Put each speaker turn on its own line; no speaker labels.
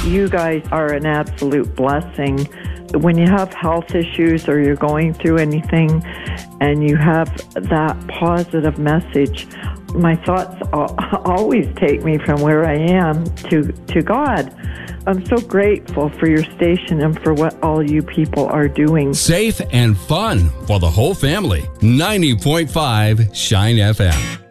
You guys are an absolute blessing. When you have health issues or you're going through anything and you have that positive message, my thoughts always take me from where I am to God. I'm so grateful for your station and for what all you people are doing.
Safe and fun for the whole family. 90.5 Shine FM.